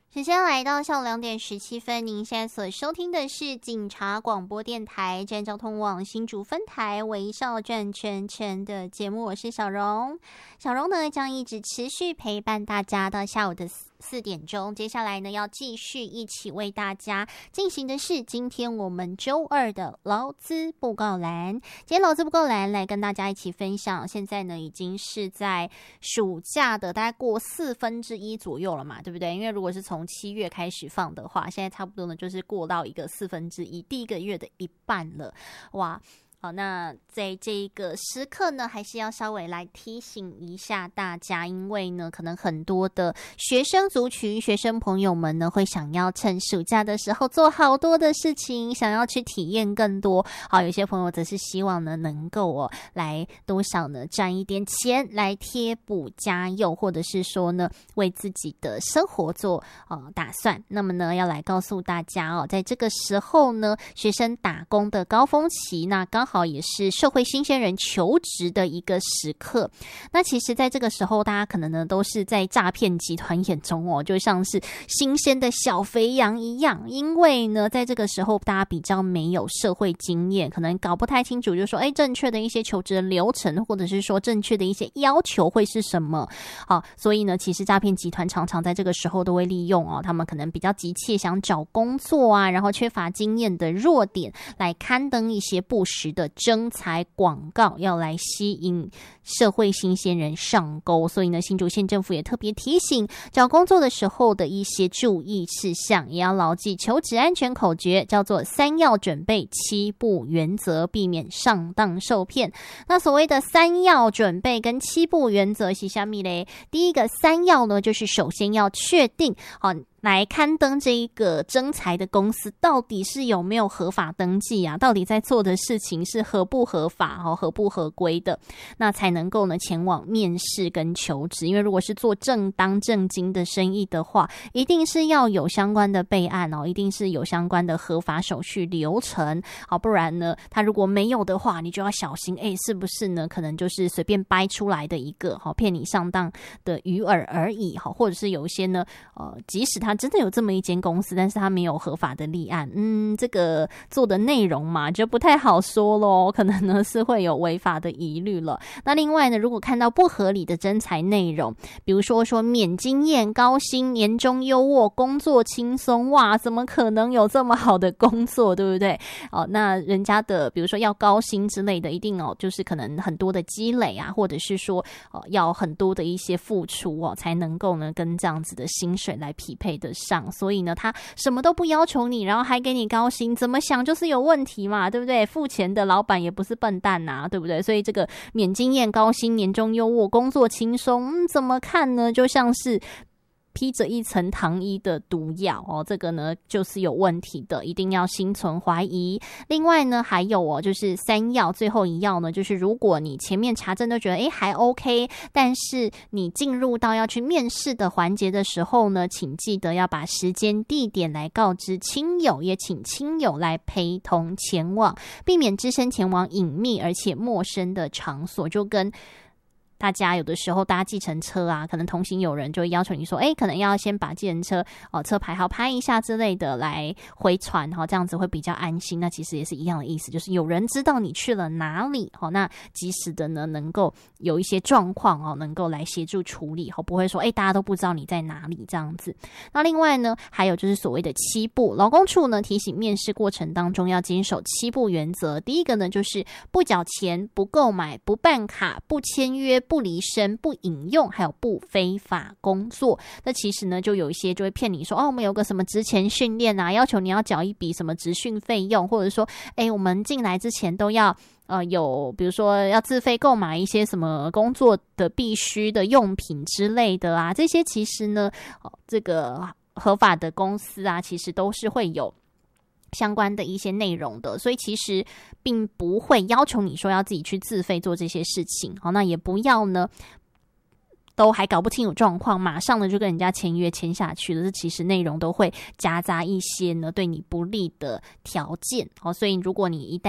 时间来到下午2点17分，您现在所收听的是警察广播电台站交通网新竹分台微笑转圈圈的节目，我是小荣。小荣呢将一直持续陪伴大家到下午的4点钟，接下来呢要继续一起为大家进行的是今天我们周二的劳资布告栏。今天劳资布告栏来跟大家一起分享，现在呢已经是在暑假的大概过1/4左右了嘛，对不对？因为如果是从7月开始放的话，现在差不多呢就是过到一个1/4，第一个月的一半了，哇！好，那在这一个时刻呢，还是要稍微来提醒一下大家，因为呢，可能很多的学生族群、学生朋友们呢，会想要趁暑假的时候做好多的事情，想要去体验更多。好，有些朋友则是希望呢，能够来多少呢赚一点钱来贴补家用，或者是说呢，为自己的生活做打算。那么呢，要来告诉大家在这个时候呢，学生打工的高峰期，那刚好也是社会新鲜人求职的一个时刻。那其实在这个时候，大家可能呢都是在诈骗集团眼中就像是新鲜的小肥羊一样，因为呢在这个时候大家比较没有社会经验，可能搞不太清楚就是说正确的一些求职的流程，或者是说正确的一些要求会是什么。好，所以呢其实诈骗集团常常在这个时候都会利用他们可能比较急切想找工作啊，然后缺乏经验的弱点来刊登一些不实的征才广告，要来吸引社会新鲜人上钩。所以呢，新竹县政府也特别提醒找工作的时候的一些注意事项，也要牢记求职安全口诀，叫做3要准备7不原则，避免上当受骗。那所谓的3要准备跟7不原则是什么呢？第一个3要呢，就是首先要确定来刊登这一个征才的公司到底是有没有合法登记啊？到底在做的事情是合不合法合不合规的，那才能够呢前往面试跟求职。因为如果是做正当正经的生意的话，一定是要有相关的备案一定是有相关的合法手续流程不然呢他如果没有的话，你就要小心是不是呢可能就是随便掰出来的一个骗你上当的鱼饵而已或者是有一些呢即使他真的有这么一间公司，但是他没有合法的立案，这个做的内容嘛就不太好说咯，可能呢是会有违法的疑虑了。那另外呢，如果看到不合理的征才内容，比如说免经验、高薪、年终优渥、工作轻松，哇，怎么可能有这么好的工作，对不对？那人家的比如说要高薪之类的，一定就是可能很多的积累啊，或者是说要很多的一些付出才能够呢跟这样子的薪水来匹配得上。所以呢他什么都不要求你，然后还给你高薪，怎么想就是有问题嘛，对不对？付钱的老板也不是笨蛋啊，对不对？所以这个免经验、高薪、年终优渥、工作轻松，怎么看呢就像是披着一层糖衣的毒药这个呢就是有问题的，一定要心存怀疑。另外呢还有就是3要，最后1要呢就是如果你前面查证都觉得还 OK， 但是你进入到要去面试的环节的时候呢，请记得要把时间地点来告知亲友，也请亲友来陪同前往，避免只身前往隐秘而且陌生的场所。就跟大家有的时候搭计程车啊，可能同行有人就会要求你说可能要先把计程车车牌号拍一下之类的来回传这样子会比较安心。那其实也是一样的意思，就是有人知道你去了哪里那及时的呢能够有一些状况能够来协助处理不会说大家都不知道你在哪里这样子。那另外呢还有就是所谓的7不，劳工处呢提醒面试过程当中要坚守7不原则。第一个呢就是不缴钱、不购买、不办卡、不签约、不离身、不引用，还有不非法工作。那其实呢就有一些就会骗你说我们有个什么职前训练啊，要求你要缴一笔什么职训费用，或者说我们进来之前都要有比如说要自费购买一些什么工作的必须的用品之类的啊，这些其实呢这个合法的公司啊其实都是会有相关的一些内容的，所以其实并不会要求你说要自己去自费做这些事情那也不要呢都还搞不清楚状况，马上呢就跟人家签约签下去了，这其实内容都会夹杂一些呢对你不利的条件所以如果你一旦